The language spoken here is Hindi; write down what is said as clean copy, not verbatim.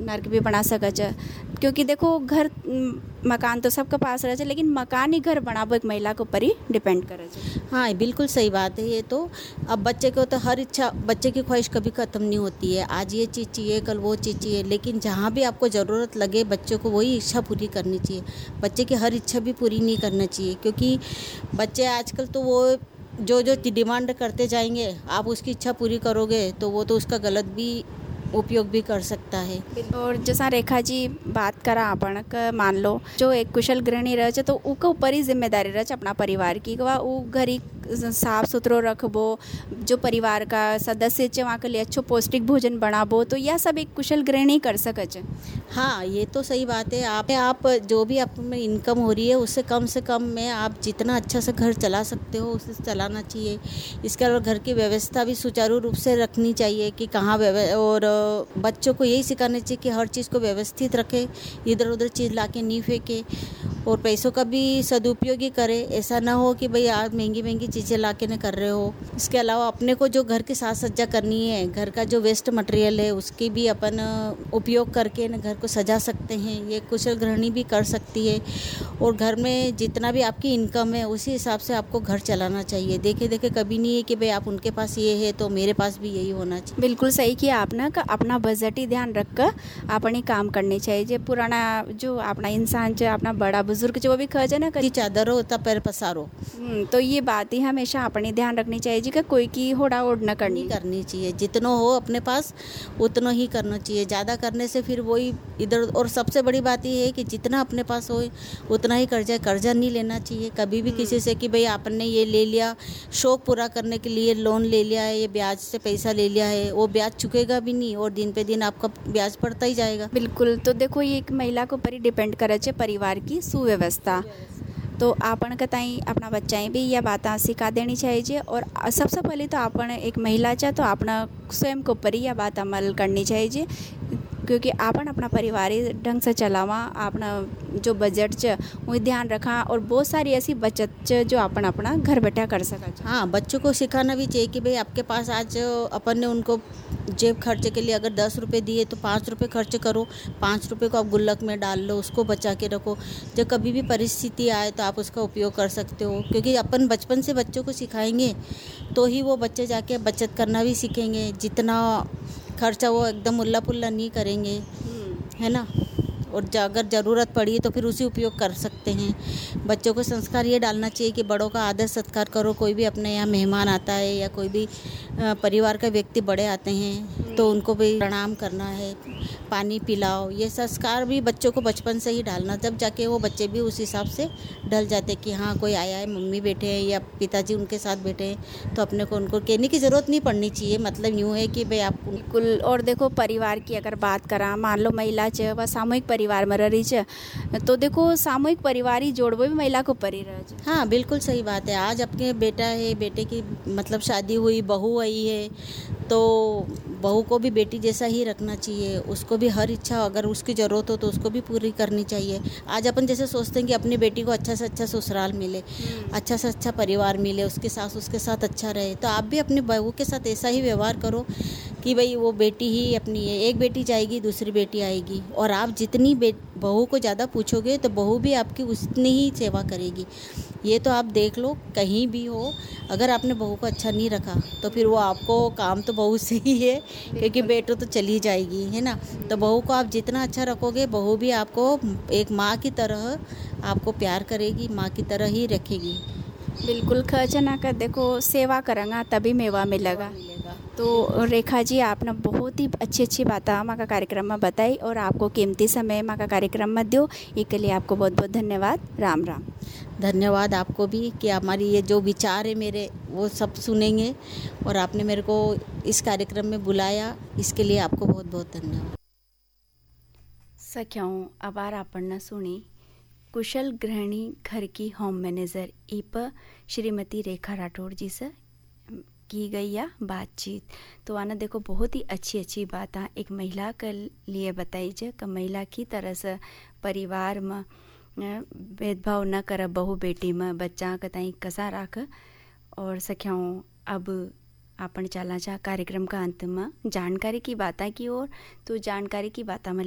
नर्क भी बना सकच। क्योंकि देखो घर मकान तो सबके पास रहे, लेकिन मकान ही घर बनाबो एक महिला के ऊपर ही डिपेंड करे। हाँ, बिल्कुल सही बात है ये तो। अब बच्चे को तो हर इच्छा, बच्चे की ख्वाहिश कभी ख़त्म नहीं होती है। आज ये चीज़ चाहिए, कल वो चीज़ चाहिए, लेकिन जहाँ भी आपको ज़रूरत लगे बच्चे को वही इच्छा पूरी करनी चाहिए। बच्चे की हर इच्छा भी पूरी नहीं करना चाहिए, क्योंकि बच्चे आजकल तो वो जो जो डिमांड करते जाएंगे, आप उसकी इच्छा पूरी करोगे तो वो तो उसका गलत भी उपयोग भी कर सकता है। और जैसा रेखा जी बात करा अपन का, मान लो जो एक कुशल गृहिणी रहे तो उनके ऊपर ही जिम्मेदारी रहे अपना परिवार की, वह वो घर ही साफ सुथरो रखबो, जो परिवार का सदस्य है वहाँ के लिए अच्छो पौष्टिक भोजन बनाबो, तो यह सब एक कुशल गृहिणी कर सकच। हाँ, ये तो सही बात है। आप जो भी आप में इनकम हो रही है उससे कम में आप जितना अच्छा से घर चला सकते हो उसे चलाना चाहिए। इसके अलावा घर की व्यवस्था भी सुचारू रूप से रखनी चाहिए कि कहाँ और बच्चों को यही सिखाना चाहिए कि हर चीज़ को व्यवस्थित रखे, इधर उधर चीज़ लाके नहीं फेंके, और पैसों का भी सदुपयोग ही करे। ऐसा ना हो कि भाई आज महंगी महंगी चीज़ें लाके न कर रहे हो। इसके अलावा अपने को जो घर की साज सज्जा करनी है, घर का जो वेस्ट मटेरियल है उसकी भी अपन उपयोग करके न घर को सजा सकते हैं। ये कुशल गृहिणी भी कर सकती है। और घर में जितना भी आपकी इनकम है उसी हिसाब से आपको घर चलाना चाहिए। देखे देखे कभी नहीं है कि भाई आप उनके पास ये है तो मेरे पास भी यही होना चाहिए। बिल्कुल सही किया आपने का, अपना बजट ही ध्यान रख कर अपनी काम करनी चाहिए। जो पुराना जो अपना इंसान जो अपना बड़ा बुजुर्ग जो भी खर्च है ना की चादर हो तब पैर पसारो, तो ये बात ही हमेशा अपनी ध्यान रखनी चाहिए जी, का कोई की होड़ा ओढ़ न करनी चाहिए। जितना हो अपने पास उतना ही करना चाहिए। ज़्यादा करने से फिर वही इधर। और सबसे बड़ी बात ये है कि जितना अपने पास हो उतना ही कर्जा नहीं लेना चाहिए कभी भी किसी से कि भाई आपने ये ले लिया, शौक पूरा करने के लिए लोन ले लिया है, ये ब्याज से पैसा ले लिया है, वो ब्याज चुकेगा भी नहीं और दिन पे दिन आपका ब्याज बढ़ता ही जाएगा। बिल्कुल। तो देखो ये एक महिला के ऊपर ही डिपेंड करे छे परिवार की सुव्यवस्था। तो आपन कताई अपना बच्चाएं भी यह बातें सिखा देनी चाहिए। और सबसे पहले तो आपन एक महिला चाहे तो अपना स्वयं के ऊपर ही यह बात अमल करनी चाहिए, क्योंकि आपन अपना परिवार ढंग से चलावा, अपना जो बजट च वो ध्यान रखा, और बहुत सारी ऐसी बचत च जो अपन अपना घर बैठा कर सका। हाँ, बच्चों को सिखाना भी चाहिए कि भाई आपके पास आज अपन ने उनको जेब खर्चे के लिए अगर 10 रुपये दिए तो 5 रुपये खर्च करो, 5 रुपये को आप गुल्लक में डाल लो, उसको बचा के रखो। जब कभी भी परिस्थिति आए तो आप उसका उपयोग कर सकते हो, क्योंकि अपन बचपन से बच्चों को सिखाएंगे तो ही वो बच्चे जाके बचत करना भी सीखेंगे। जितना खर्चा वो एकदम उल्ला पुल्ला नहीं करेंगे, है ना। और अगर ज़रूरत पड़ी तो फिर उसी उपयोग कर सकते हैं। बच्चों को संस्कार ये डालना चाहिए कि बड़ों का आदर सत्कार करो। कोई भी अपने यहाँ मेहमान आता है या कोई भी परिवार का व्यक्ति बड़े आते हैं तो उनको भी प्रणाम करना है, पानी पिलाओ। ये संस्कार भी बच्चों को बचपन से ही डालना, जब जाके वो बच्चे भी उस हिसाब से ढल जाते कि हाँ कोई आया है, मम्मी बैठे हैं या पिताजी उनके साथ बैठे हैं, तो अपने को उनको कहने की ज़रूरत नहीं पड़नी चाहिए। मतलब यूँ है कि भाई आप बिल्कुल। और देखो परिवार की अगर बात करा, मान लो महिला च वह सामूहिक परिवार में रही च, तो देखो सामूहिक परिवार ही जोड़बो भी महिला को परी रह। हाँ, बिल्कुल सही बात है। आज अपने बेटा है, बेटे की मतलब शादी हुई, बहू आई है, तो बहू को भी बेटी जैसा ही रखना चाहिए। उसको भी हर इच्छा अगर उसकी ज़रूरत हो तो उसको भी पूरी करनी चाहिए। आज अपन जैसे सोचते हैं कि अपनी बेटी को अच्छा से अच्छा ससुराल मिले, अच्छा से अच्छा परिवार मिले, उसकी सास उसके साथ अच्छा रहे, तो आप भी अपनी बहू के साथ ऐसा ही व्यवहार करो कि भाई वो बेटी ही अपनी है। एक बेटी जाएगी दूसरी बेटी आएगी, और आप जितनी बहू को ज़्यादा पूछोगे तो बहू भी आपकी उतनी ही सेवा करेगी। ये तो आप देख लो, कहीं भी हो अगर आपने बहू को अच्छा नहीं रखा तो फिर वो आपको काम तो बहू से ही है, क्योंकि बेटो तो चली जाएगी, है ना। तो बहू को आप जितना अच्छा रखोगे बहू भी आपको एक माँ की तरह आपको प्यार करेगी, माँ की तरह ही रखेगी। बिल्कुल। खर्च ना कर, देखो सेवा करेंगे तभी मेवा मिलेगा। तो रेखा जी आपने बहुत ही अच्छी बातें माँ का कार्यक्रम में बताई, और आपको कीमती समय माँ का कार्यक्रम में दो, इसके लिए आपको बहुत बहुत धन्यवाद। राम राम। धन्यवाद आपको भी कि हमारी ये जो विचार है मेरे वो सब सुनेंगे, और आपने मेरे को इस कार्यक्रम में बुलाया, इसके लिए आपको बहुत बहुत धन्यवाद। सख्याओं, अबार आपने सुनी कुशल गृहिणी घर की होम मैनेजर इप श्रीमती रेखा राठौड़ जी से की गई या बातचीत। तो आना देखो बहुत ही अच्छी बातें एक महिला के लिए बताई जाए कि महिला की तरह से परिवार में भेदभाव न कर, बहू बेटी में बच्चा कताई कसा राख। और सख्याओं, अब अपन चला जा कार्यक्रम का अंत में जानकारी की बातें की ओर। तो जानकारी की बातें में